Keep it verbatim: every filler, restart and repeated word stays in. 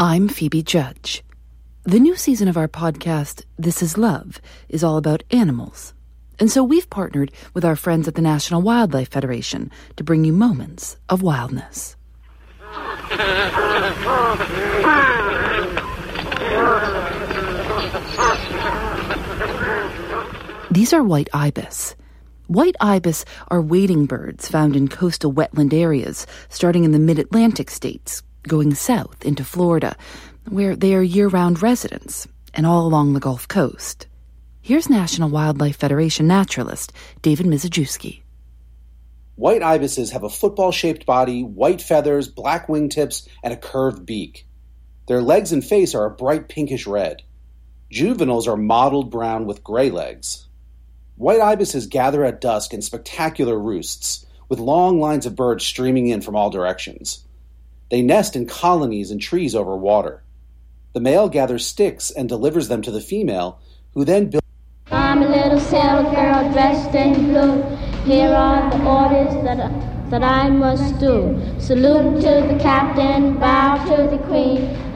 I'm Phoebe Judge. The new season of our podcast, This Is Love, is all about animals. And so we've partnered with our friends at the National Wildlife Federation to bring you moments of wildness. These are white ibis. White ibis are wading birds found in coastal wetland areas, starting in the mid-Atlantic states, going south into Florida, where they are year-round residents, and all along the Gulf Coast. Here's National Wildlife Federation naturalist David Mizejewski. White ibises have a football-shaped body, white feathers, black wingtips, and a curved beak. Their legs and face are a bright pinkish red. Juveniles are mottled brown with gray legs. White ibises gather at dusk in spectacular roosts, with long lines of birds streaming in from all directions. They nest in colonies in trees over water. The male gathers sticks and delivers them to the female, who then builds. I'm a little sailor girl dressed in blue. Here are the orders that I, that I must do. Salute to the captain, bow to the queen.